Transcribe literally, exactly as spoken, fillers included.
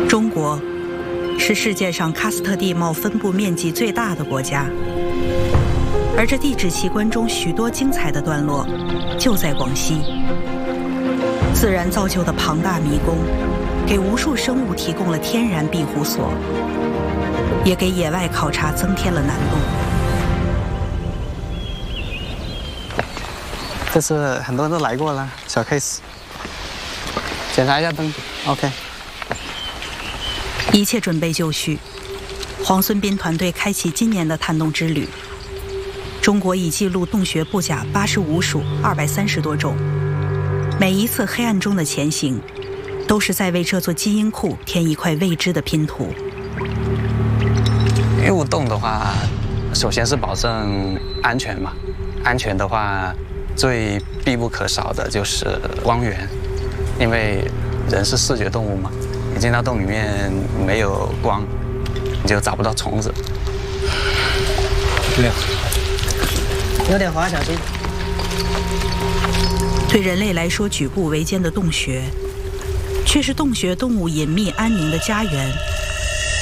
中国是世界上喀斯特地貌分布面积最大的国家，而这地质奇观中许多精彩的段落就在广西。自然造就的庞大迷宫，给无数生物提供了天然庇护所，也给野外考察增添了难度。 这次很多人都来过了，小 case， 检查一下灯 ，OK。 一切准备就绪，黄孙斌团队开启今年的探洞之旅。中国已记录洞穴布甲八十五属二百三十多种，每一次黑暗中的前行，都是在为这座基因库添一块未知的拼图。 入洞的话，首先是保证安全嘛，安全的话，最必不可少的就是光源，因为人是视觉动物嘛。你进到洞里面没有光，你就找不到虫子。六， 有点滑，小心。 对人类来说举步维艰的洞穴，却是洞穴动物隐秘安宁的家园。